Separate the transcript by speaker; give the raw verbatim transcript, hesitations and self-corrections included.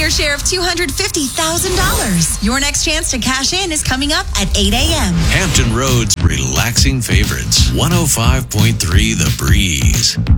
Speaker 1: your share of two hundred fifty thousand dollars. Your next chance to cash in is coming up at eight a.m.
Speaker 2: Hampton Roads relaxing favorites. one oh five point three The Breeze.